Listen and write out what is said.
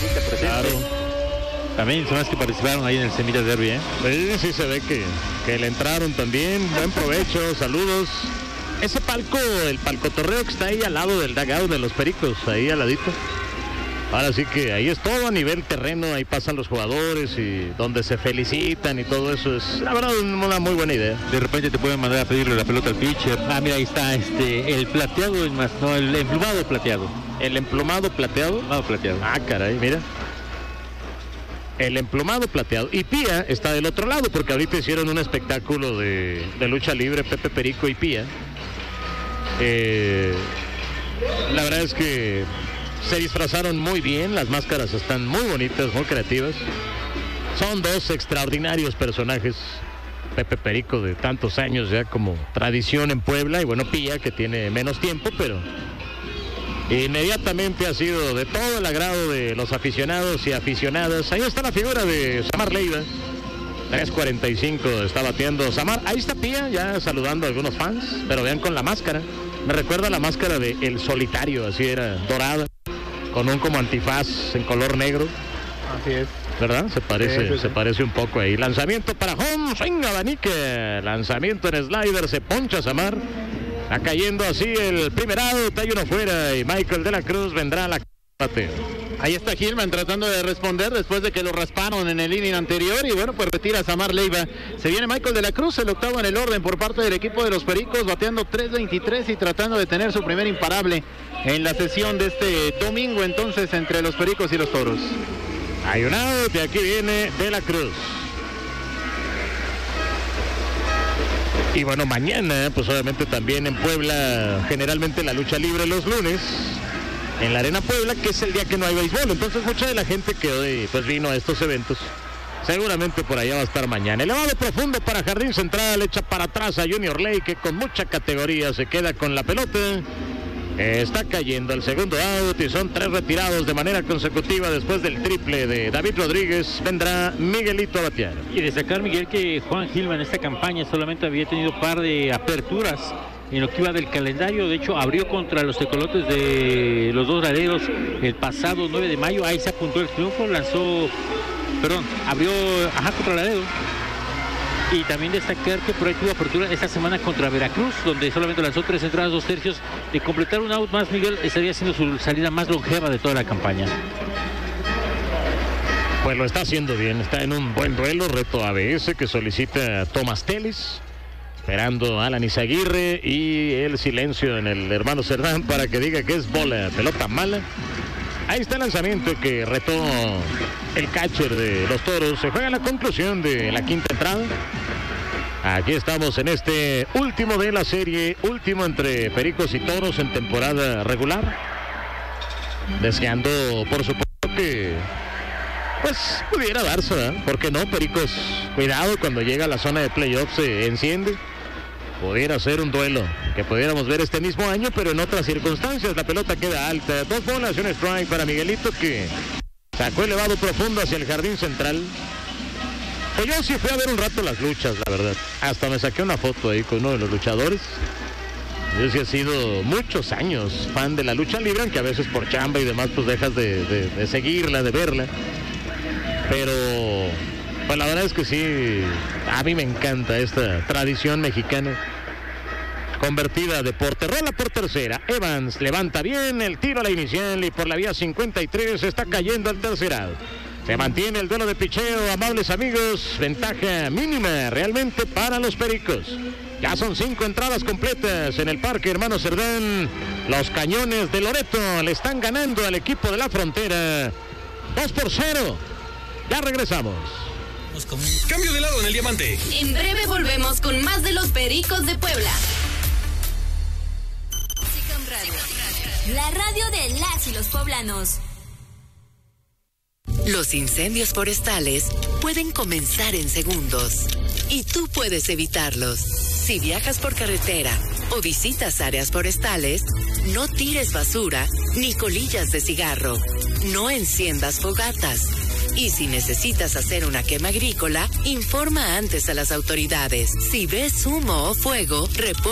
Claro. También son las que participaron ahí en el Semillas Derby, ¿eh? Sí, se ve que le entraron también. Buen provecho, saludos. Ese palco, el palco torreo que está ahí al lado del dugout de los Pericos, ahí al ladito. Ahora sí que ahí es todo a nivel terreno, ahí pasan los jugadores y donde se felicitan y todo eso. Es la verdad una muy buena idea. De repente te pueden mandar a pedirle la pelota al pitcher. Ah, mira, ahí está el plateado, el emplumado plateado. ¿El emplumado plateado? Emplumado plateado. Ah, caray, mira. El emplumado plateado. Y Pía está del otro lado, porque ahorita hicieron un espectáculo de lucha libre, Pepe Perico y Pía. La verdad es que se disfrazaron muy bien, las máscaras están muy bonitas, muy creativas. Son dos extraordinarios personajes. Pepe Perico, de tantos años ya como tradición en Puebla, y bueno, Pía, que tiene menos tiempo, pero inmediatamente ha sido de todo el agrado de los aficionados y aficionadas. Ahí está la figura de Samar Leiva. 3:45 está bateando Samar. Ahí está Pía, ya saludando a algunos fans, pero vean con la máscara. Me recuerda a la máscara de El Solitario, así era, dorada, con un como antifaz en color negro. Así es. ¿Verdad? Se parece un poco ahí. Lanzamiento para home, swing abanique. Lanzamiento en slider, se poncha Samar. Está cayendo así el primer out, hay uno fuera y Michael de la Cruz vendrá a la bateo. Ahí está Gilman tratando de responder después de que lo rasparon en el inning anterior y bueno, pues retira a Samar Leiva. Se viene Michael de la Cruz, el octavo en el orden por parte del equipo de los Pericos, bateando 3.23 y tratando de tener su primer imparable en la sesión de este domingo entonces entre los Pericos y los Toros. Hay un out y aquí viene de la Cruz. Y bueno, mañana, pues obviamente también en Puebla, generalmente la lucha libre los lunes, en la Arena Puebla, que es el día que no hay béisbol. Entonces mucha de la gente que hoy pues vino a estos eventos, seguramente por allá va a estar mañana. Elevado profundo para Jardín Central, echa para atrás a Junior Ley, que con mucha categoría se queda con la pelota. Está cayendo el segundo out y son 3 retirados de manera consecutiva después del triple de David Rodríguez. Vendrá Miguelito a batear. Y destacar, Miguel, que Juan Gilman en esta campaña solamente había tenido par de aperturas en lo que iba del calendario. De hecho, abrió contra los tecolotes de los Dos Laredos el pasado 9 de mayo. Ahí se apuntó el triunfo, abrió contra Laredo. Y también destacar que por ahí tuvo apertura esta semana contra Veracruz, donde solamente lanzó 3 entradas, 2 tercios. De completar un out más, Miguel, estaría siendo su salida más longeva de toda la campaña. Pues lo está haciendo bien, está en un buen duelo, reto ABS que solicita Tomás Teles, esperando a Alan Izaguirre y el silencio en el hermano Cerdán para que diga que es bola, pelota mala. Ahí está el lanzamiento que retó el catcher de los Toros. Se juega la conclusión de la quinta entrada. Aquí estamos en este último de la serie, último entre Pericos y Toros en temporada regular. Deseando, por supuesto, que pues pudiera darse, ¿verdad? ¿Por qué no? Pericos, cuidado, cuando llega a la zona de playoffs se enciende. Pudiera ser un duelo que pudiéramos ver este mismo año, pero en otras circunstancias. La pelota queda alta. 2 bolas y un strike para Miguelito, que sacó elevado profundo hacia el Jardín Central. Pues yo sí fui a ver un rato las luchas, la verdad. Hasta me saqué una foto ahí con uno de los luchadores. Yo sí he sido muchos años fan de la lucha libre, aunque a veces por chamba y demás pues dejas de seguirla, de verla. Pero pues la verdad es que sí, a mí me encanta esta tradición mexicana convertida de deporte. Rola por tercera, Evans levanta bien el tiro a la inicial y por la vía 53 está cayendo al tercerado. Se mantiene el duelo de picheo, amables amigos, ventaja mínima realmente para los Pericos. Ya son 5 entradas completas en el Parque Hermano Cerdán. Los Cañones de Loreto le están ganando al equipo de la Frontera 2-0. Ya regresamos. Cambio de lado en el diamante. En breve volvemos con más de los Pericos de Puebla. Chicom Radio, la radio de las y los poblanos. Los incendios forestales pueden comenzar en segundos y tú puedes evitarlos. Si viajas por carretera o visitas áreas forestales, no tires basura ni colillas de cigarro. No enciendas fogatas. Y si necesitas hacer una quema agrícola, informa antes a las autoridades. Si ves humo o fuego,